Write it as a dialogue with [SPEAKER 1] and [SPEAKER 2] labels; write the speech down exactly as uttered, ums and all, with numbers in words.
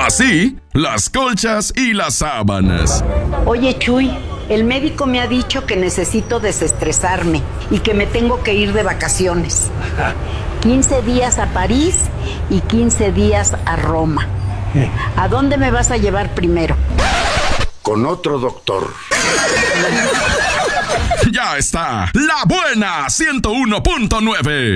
[SPEAKER 1] Así, las colchas y las sábanas.
[SPEAKER 2] Oye, Chuy, el médico me ha dicho que necesito desestresarme y que me tengo que ir de vacaciones. quince días a París y quince días a Roma. ¿A dónde me vas a llevar primero?
[SPEAKER 3] Con otro doctor.
[SPEAKER 1] Ya está, La Buena ciento uno punto nueve.